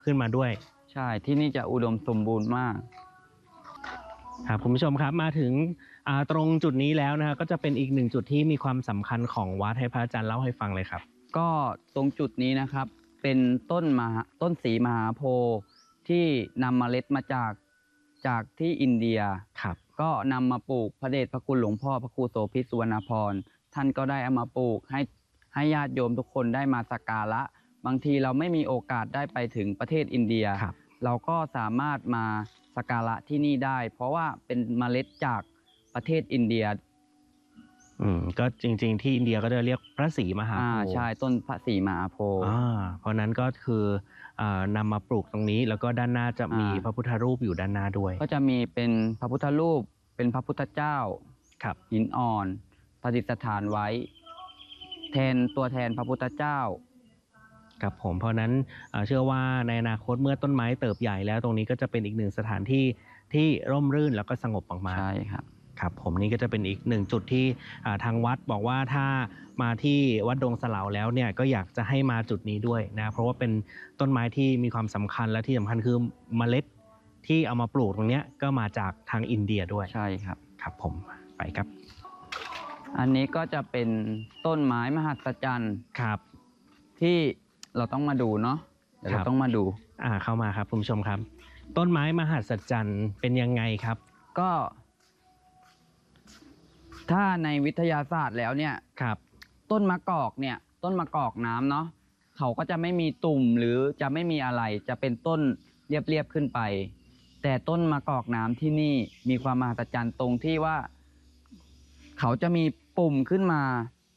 ขึ้นมาด้วยใช่ที่นี่จะอุดมสมบูรณ์มากครับคุณผู้ชมครับมาถึงตรงจุดนี้แล้วนะฮะก็จะเป็นอีกหนึ่งจุดที่มีความสำคัญของวัดให้พระอาจารย์เล่าให้ฟังเลยครับก็ตรงจุดนี้นะครับเป็นต้นศรีมหาโพธิ์ที่นำเมล็ดมาจากที่อินเดียครับก็นำมาปลูกพระเดชพระคุณหลวงพ่อพระครูโสภิตสุวรรณพรท่านก็ได้เอามาปลูกให้ญาติโยมทุกคนได้มาสักการะบางทีเราไม่มีโอกาสได้ไปถึงประเทศอินเดียเราก็สามารถมาสักการะที่นี่ได้เพราะว่าเป็นเมล็ดจากประเทศอินเดียก็จริงๆที่อินเดียก็จะเรียกพระศรีมหาโพธิ์ใช่ต้นพระศรีมหาโพธิ์เพราะนั้นก็คือนำมาปลูกตรงนี้แล้วก็ด้านหน้าจะมีพระพุทธรูปอยู่ด้านหน้าด้วยก็จะมีเป็นพระพุทธรูปเป็นพระพุทธเจ้าหินอ่อนประดิษฐานไว้ตัวแทนพระพุทธเจ้าครับผมเพราะนั้นเชื่อว่าในอนาคตเมื่อต้นไม้เติบใหญ่แล้วตรงนี้ก็จะเป็นอีกหนึ่งสถานที่ที่ร่มรื่นแล้วก็สงบมากๆใช่ครับครับผมนี่ก็จะเป็นอีกหนึ่งจุดที่ทางวัดบอกว่าถ้ามาที่วัดดงสะเหลาแล้วเนี่ยก็อยากจะให้มาจุดนี้ด้วยนะเพราะว่าเป็นต้นไม้ที่มีความสำคัญและที่สำคัญคือเมล็ดที่เอามาปลูกตรงนี้ก็มาจากทางอินเดียด้วยใช่ครับครับผมไปครับอันนี้ก็จะเป็นต้นไม้มหัศจรรย์ครับที่เราต้องมาดูเนาะเดี๋ยวเราต้องมาดูเข้ามาครับคุณผู้ชมครับต้นไม้มหัศจรรย์เป็นยังไงครับก็ถ้าในวิทยาศาสตร์แล้วเนี่ยต้นมะกอกเนี่ยต้นมะกอกน้ำเนาะเขาก็จะไม่มีตุ่มหรือจะไม่มีอะไรจะเป็นต้นเรียบๆขึ้นไปแต่ต้นมะกอกน้ำที่นี่มีความมหัศจรรย์ตรงที่ว่าเขาจะมีปุ่มขึ้นมา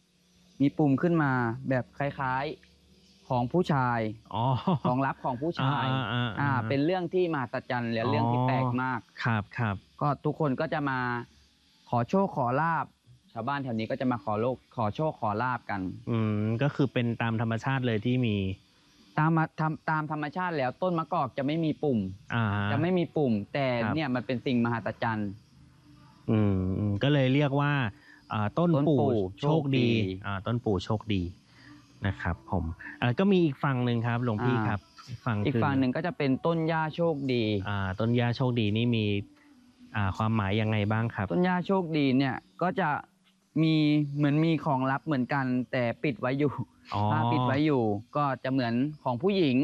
แบบคล้ายๆของผู้ชายของลับของผู้ชายเป็นเรื่องที่มหัศจรรย์หรือเรื่องที่แปลกมากครับก็ทุกคนก็จะมาขอโชคขอลาภชาวบ้านแถวนี้ก็จะมาขอโชคขอลาภกันก็คือเป็นตามธรรมชาติเลยที่มีตามธรรมชาติแล้วต้นมะกอกจะไม่มีปุ่มแต่เนี่ยมันเป็นสิ่งมหัศจรรย์ก็เลยเรียกว่าต้นปู่โชคดีต้นปู่โชคดีนะครับผมก็มีอีกฝั่งหนึ่งครับหลวงพี่ครับอีกฝั่งหนึ่งก็จะเป็นต้นหญ้าโชคดีต้นหญ้าโชคดีนี่มีความหมายยังไงบ้างครับต้นหญ้าโชคดีเนี่ยก็จะมีเหมือนมีของลับเหมือนกันแต่ปิดไว้อยู่ถ้าปิดไว้อยู่ก็จะเหมือนของผู้หญิง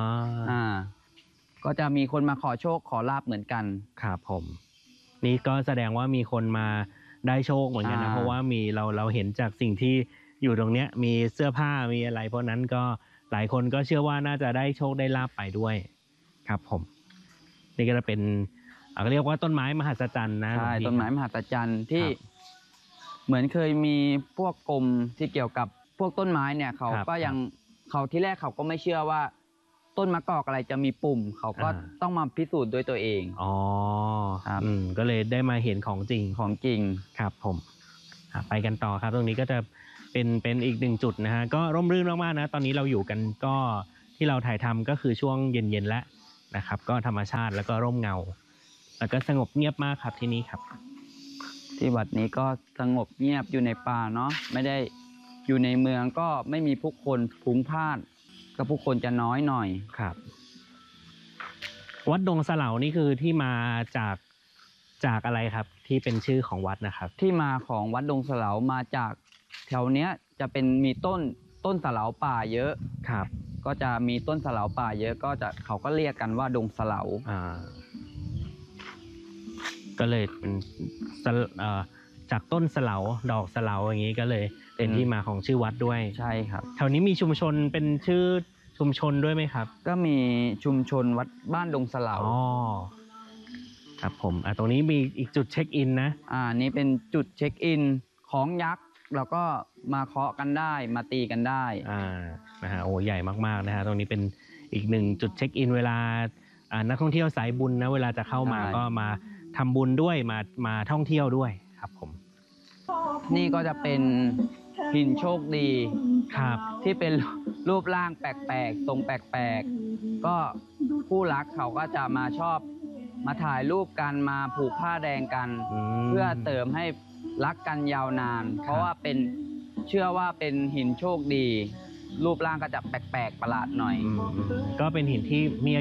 ก็จะมีคนมาขอโชคขอลาภเหมือนกันครับผมนี่ก็แสดงว่ามีคนมาได้โชคเหมือนกันนะเพราะว่ามีเราเห็นจากสิ่งที่อยู่ตรงเนี้ยมีเสื้อผ้ามีอะไรเพราะนั้นก็หลายคนก็เชื่อว่าน่าจะได้โชคได้ลาภไปด้วยครับผมนี่ก็จะเป็นก็เรียกว่าต้นไม้มหัศจรรย์นะใช่ต้นไม้มหัศจรรย์ที่เหมือนเคยมีพวกกรมที่เกี่ยวกับพวกต้นไม้เนี่ยเขาก็ยังที่แรกเขาก็ไม่เชื่อว่าต้นมะกอกอะไรจะมีปุ่มเขาก็ต้องมาพิสูจน์ด้วยตัวเองก็เลยได้มาเห็นของจริงครับผมไปกันต่อครับตรงนี้ก็จะเป็นอีกหนึ่งจุดนะฮะก็ร่มรื่นมากๆนะตอนนี้เราอยู่กันก็ที่เราถ่ายทำก็คือช่วงเย็นๆแล้วนะครับก็ธรรมชาติแล้วก็ร่มเงาแล้วก็สงบเงียบมากครับที่นี่ครับที่วัดนี้ก็สงบเงียบอยู่ในป่าเนาะไม่ได้อยู่ในเมืองก็ไม่มีผู้คนพลุกพล่านก็ผู้คนจะน้อยหน่อยครับวัดดงสะเหลานี่คือที่มาจากอะไรครับที่เป็นชื่อของวัดนะครับที่มาของวัดดงสะเหลามาจากแถวเนี้ยจะเป็นมีต้นสะเหลาป่าเยอะครับก็จะมีต้นสะเหลาป่าเยอะก็จะเขาก็เรียกกันว่าดงสะเหลาก็เลยเป็นจากต้นสะเหลาดอกสะเหลาอย่างนี้ก็เลยเป็นที่มาของชื่อวัดด้วยใช่ครับแถวนี้มีชุมชนเป็นชื่อชุมชนด้วยไหมครับก็มีชุมชนวัดบ้านดงสะเหลาครับผมตรงนี้มีอีกจุดเช็คอินนะนี่เป็นจุดเช็คอินของยักษ์แล้วก็มาเคาะกันได้มาตีกันได้นะฮะโอ้ใหญ่มากๆนะฮะตรงนี้เป็นอีกหนึ่งจุดเช็คอินเวลานักท่องเที่ยวสายบุญนะเวลาจะเข้ามาก็มาทำบุญด้วยมาท่องเที่ยวด้วยครับผมนี่ก็จะเป็นหินโชคดีครับที่เป็นรูปร่างแปลกๆทรงแปลกๆก็ผู้รักเขาก็จะมาชอบมาถ่ายรูปกันมาผูกผ้าแดงกันเพื่อเติมให้รักกันยาวนานเพราะว่าเชื่อว่าเป็นหินโชคดีรูปร่างก็จะแปลกๆประหลาดหน่อยก็เป็นหินที่มี